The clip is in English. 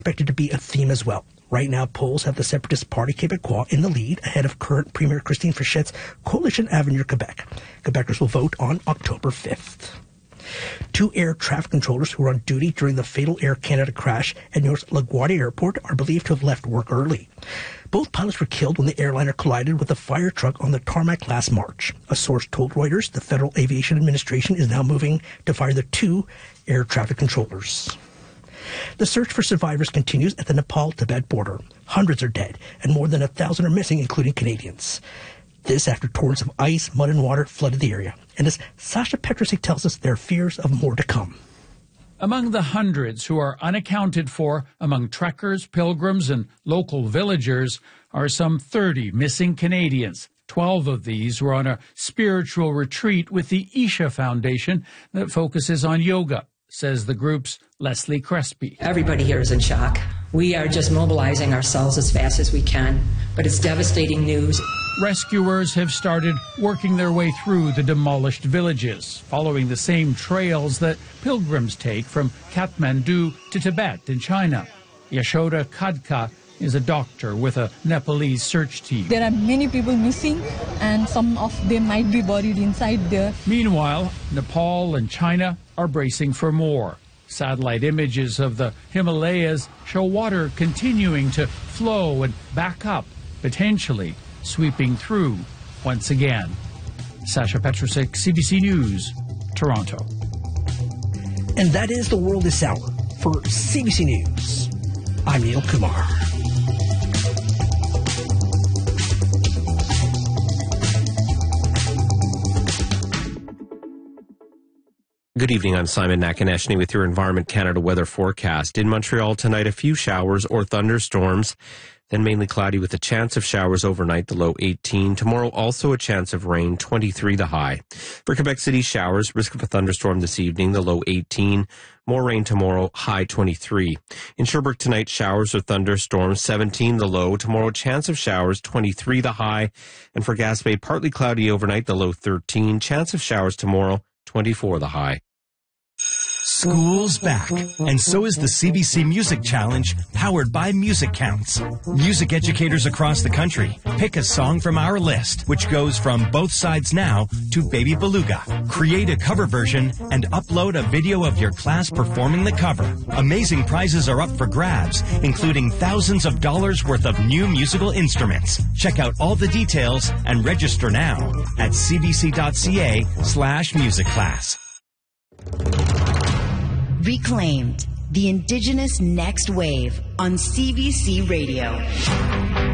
expected to be a theme as well. Right now, polls have the Separatist Party Québécois in the lead ahead of current Premier Christine Frichette's Coalition Avenir Quebec. Quebecers will vote on October 5th. 2 air traffic controllers who were on duty during the fatal Air Canada crash at New York's LaGuardia Airport are believed to have left work early. Both pilots were killed when the airliner collided with a fire truck on the tarmac last March. A source told Reuters the Federal Aviation Administration is now moving to fire the 2 air traffic controllers. The search for survivors continues at the Nepal-Tibet border. Hundreds are dead, and more than 1,000 are missing, including Canadians. This after torrents of ice, mud, and water flooded the area. And as Sasha Petrusik tells us, there are fears of more to come. Among the hundreds who are unaccounted for among trekkers, pilgrims, and local villagers are some 30 missing Canadians. 12 of these were on a spiritual retreat with the Isha Foundation that focuses on yoga, says the group's Leslie Crespi. Everybody here is in shock. We are just mobilizing ourselves as fast as we can, but it's devastating news. Rescuers have started working their way through the demolished villages, following the same trails that pilgrims take from Kathmandu to Tibet in China. Yashoda Khadka is a doctor with a Nepalese search team. There are many people missing, and some of them might be buried inside there. Meanwhile, Nepal and China are bracing for more. Satellite images of the Himalayas show water continuing to flow and back up, potentially sweeping through once again. Sasha Petrusik, CBC News, Toronto. And that is the world this hour. For CBC News, I'm Neil Kumar. Good evening, I'm Simon Nakaneshny with your Environment Canada weather forecast. In Montreal tonight, a few showers or thunderstorms, then mainly cloudy with a chance of showers overnight, the low 18. Tomorrow, also a chance of rain, 23 the high. For Quebec City, showers, risk of a thunderstorm this evening, the low 18. More rain tomorrow, high 23. In Sherbrooke tonight, showers or thunderstorms, 17 the low. Tomorrow, chance of showers, 23 the high. And for Gaspé, partly cloudy overnight, the low 13. Chance of showers tomorrow, 24 the high. School's back, and so is the CBC Music Challenge, powered by Music Counts. Music educators across the country pick a song from our list, which goes from Both Sides Now to Baby Beluga. Create a cover version and upload a video of your class performing the cover. Amazing prizes are up for grabs, including thousands of dollars worth of new musical instruments. Check out all the details and register now at cbc.ca/musicclass. Reclaimed, the Indigenous Next Wave on CBC Radio.